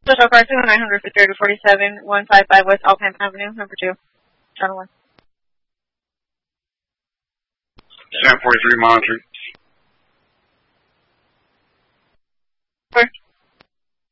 Special car 20900 for 3047, 155 West Alpine Avenue, number 2. Channel 1. 1043 monitoring.